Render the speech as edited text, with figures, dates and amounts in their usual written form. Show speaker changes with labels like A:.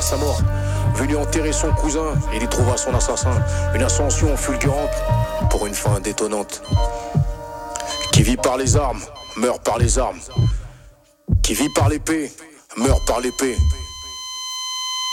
A: sa mort. Venu enterrer son cousin, il y trouva son assassin. Une ascension fulgurante pour une fin détonnante. Qui vit par les armes, meurt par les armes. Qui vit par l'épée, meurt par l'épée.